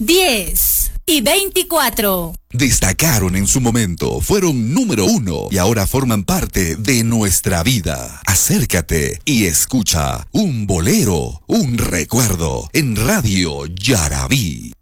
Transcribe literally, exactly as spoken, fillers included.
diez y veinticuatro. Destacaron en su momento, fueron número uno y ahora forman parte de nuestra vida. Acércate y escucha un bolero, un recuerdo en Radio Yarabí.